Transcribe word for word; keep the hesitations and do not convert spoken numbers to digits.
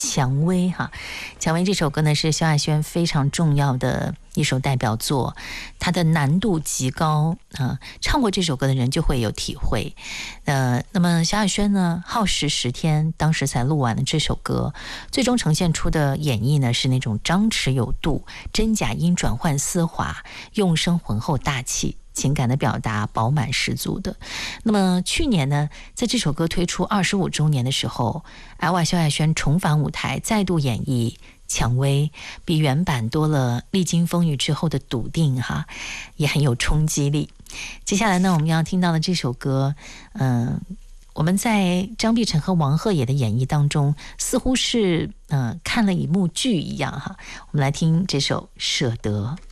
蔷薇哈，蔷薇这首歌呢是萧亚轩非常重要的一首代表作，它的难度极高啊、呃，唱过这首歌的人就会有体会。呃，那么萧亚轩呢耗时十天，当时才录完了这首歌，最终呈现出的演绎呢是那种张弛有度，真假音转换丝滑，用声浑厚大气。情感的表达饱满十足的。那么去年呢，在这首歌推出二十五周年的时候，艾娃萧亚轩重返舞台，再度演绎《蔷薇》，比原版多了历经风雨之后的笃定哈，也很有冲击力。接下来呢，我们要听到的这首歌，嗯、呃，我们在张碧晨和王鹤野的演绎当中，似乎是嗯、呃、看了一幕剧一样哈。我们来听这首《舍得》。